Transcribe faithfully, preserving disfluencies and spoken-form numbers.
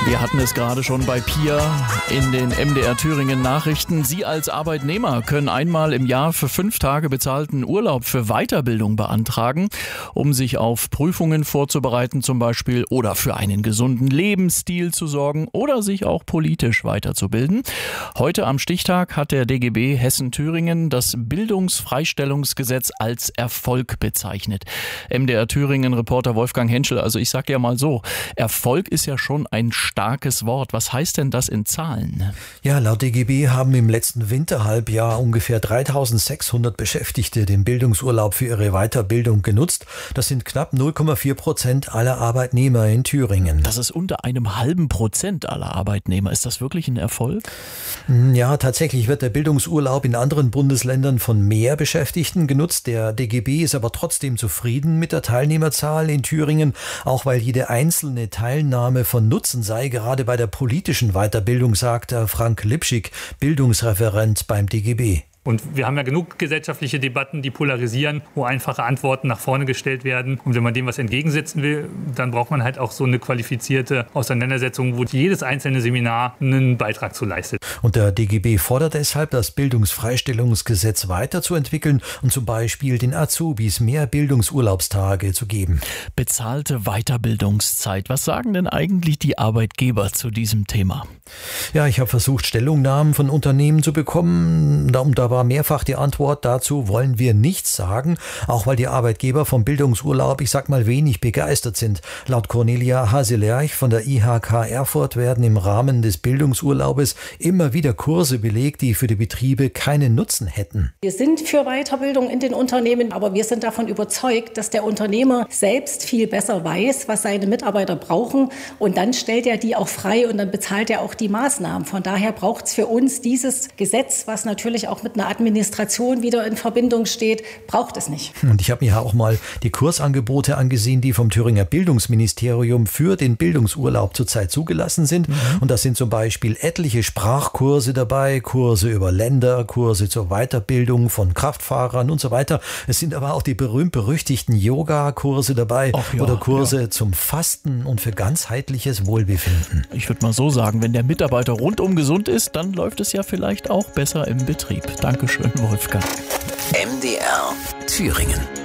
Wir hatten es gerade schon bei Pia in den M D R Thüringen Nachrichten. Sie als Arbeitnehmer können einmal im Jahr für fünf Tage bezahlten Urlaub für Weiterbildung beantragen, um sich auf Prüfungen vorzubereiten zum Beispiel oder für einen gesunden Lebensstil zu sorgen oder sich auch politisch weiterzubilden. Heute am Stichtag hat der D G B Hessen-Thüringen das Bildungsfreistellungsgesetz als Erfolg bezeichnet. M D R Thüringen-Reporter Wolfgang Henschel, also ich sag ja mal so, Erfolg ist ja schon ein starkes Wort. Was heißt denn das in Zahlen? Ja, laut D G B haben im letzten Winterhalbjahr ungefähr dreitausendsechshundert Beschäftigte den Bildungsurlaub für ihre Weiterbildung genutzt. Das sind knapp null Komma vier Prozent aller Arbeitnehmer in Thüringen. Das ist unter einem halben Prozent aller Arbeitnehmer. Ist das wirklich ein Erfolg? Ja, tatsächlich wird der Bildungsurlaub in anderen Bundesländern von mehr Beschäftigten genutzt. Der D G B ist aber trotzdem zufrieden mit der Teilnehmerzahl in Thüringen, auch weil jede einzelne Teilnahme von Nutzen sei, gerade bei der politischen Weiterbildung, sagt Frank Lipschick, Bildungsreferent beim D G B. Und wir haben ja genug gesellschaftliche Debatten, die polarisieren, wo einfache Antworten nach vorne gestellt werden. Und wenn man dem was entgegensetzen will, dann braucht man halt auch so eine qualifizierte Auseinandersetzung, wo jedes einzelne Seminar einen Beitrag zu leistet. Und der D G B fordert deshalb, das Bildungsfreistellungsgesetz weiterzuentwickeln und zum Beispiel den Azubis mehr Bildungsurlaubstage zu geben. Bezahlte Weiterbildungszeit. Was sagen denn eigentlich die Arbeitgeber zu diesem Thema? Ja, ich habe versucht, Stellungnahmen von Unternehmen zu bekommen. Da, da war mehrfach die Antwort dazu, wollen wir nichts sagen, auch weil die Arbeitgeber vom Bildungsurlaub, ich sag mal, wenig begeistert sind. Laut Cornelia Haselerch von der I H K Erfurt werden im Rahmen des Bildungsurlaubes immer wieder Kurse belegt, die für die Betriebe keinen Nutzen hätten. Wir sind für Weiterbildung in den Unternehmen, aber wir sind davon überzeugt, dass der Unternehmer selbst viel besser weiß, was seine Mitarbeiter brauchen, und dann stellt er die auch frei und dann bezahlt er auch die Maßnahmen. Von daher braucht es für uns dieses Gesetz, was natürlich auch mit einer Administration wieder in Verbindung steht, braucht es nicht. Und ich habe mir ja auch mal die Kursangebote angesehen, die vom Thüringer Bildungsministerium für den Bildungsurlaub zurzeit zugelassen sind. Mhm. Und da sind zum Beispiel etliche Sprachkurse dabei, Kurse über Länder, Kurse zur Weiterbildung von Kraftfahrern und so weiter. Es sind aber auch die berühmt-berüchtigten Yoga-Kurse dabei. Ach ja, oder Kurse ja. zum Fasten und für ganzheitliches Wohlbefinden. Ich würde mal so sagen, wenn der Mitarbeiter rundum gesund ist, dann läuft es ja vielleicht auch besser im Betrieb. Dankeschön, Wolfgang. M D R Thüringen.